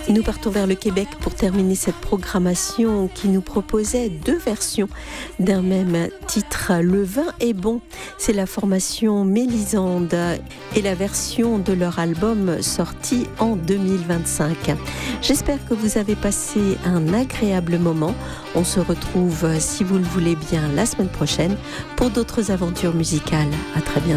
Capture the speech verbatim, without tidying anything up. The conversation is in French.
Nous partons vers le Québec pour terminer cette programmation qui nous proposait deux versions d'un même titre. Le vin est bon, c'est la formation Mélisande et la version de leur album sorti en deux mille vingt-cinq. J'espère que vous avez passé un agréable moment. On se retrouve, si vous le voulez bien, la semaine prochaine pour d'autres aventures musicales. À très bientôt.